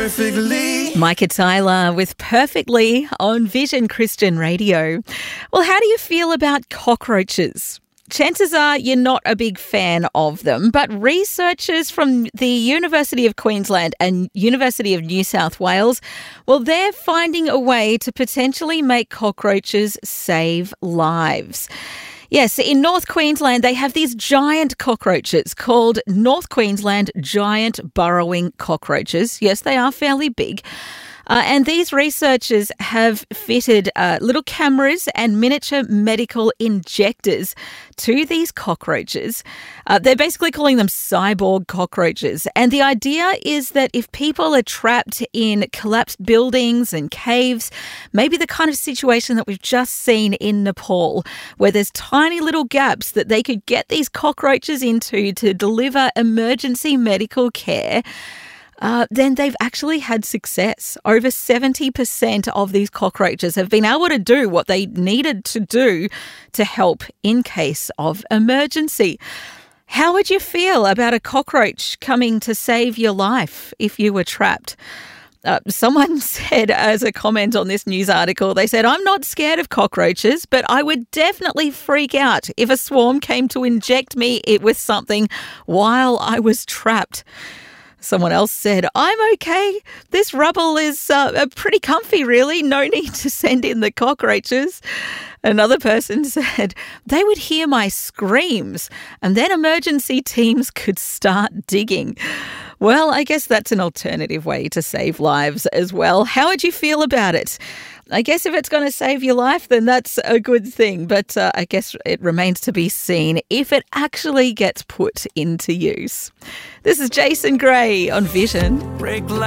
Perfectly. Micah Tyler with Perfectly on Vision Christian Radio. Well, how do you feel about cockroaches? Chances are you're not a big fan of them, but researchers from the University of Queensland and University of New South Wales, well, they're finding a way to potentially make cockroaches save lives. Yes, in North Queensland, they have these giant cockroaches called North Queensland giant burrowing cockroaches. Yes, they are fairly big. And these researchers have fitted little cameras and miniature medical injectors to these cockroaches. They're basically calling them cyborg cockroaches. And the idea is that if people are trapped in collapsed buildings and caves, maybe the kind of situation that we've just seen in Nepal, where there's tiny little gaps that they could get these cockroaches into to deliver emergency medical care, then they've actually had success. Over 70% of these cockroaches have been able to do what they needed to do to help in case of emergency. How would you feel about a cockroach coming to save your life if you were trapped? Someone said as a comment on this news article, they said, "I'm not scared of cockroaches, but I would definitely freak out if a swarm came to inject me with something while I was trapped." Someone else said, "I'm okay. This rubble is pretty comfy, really. No need to send in the cockroaches." Another person said, "They would hear my screams and then emergency teams could start digging." Well, I guess that's an alternative way to save lives as well. How would you feel about it? I guess if it's going to save your life, then that's a good thing. But I guess it remains to be seen if it actually gets put into use. This is Jason Gray on Vision.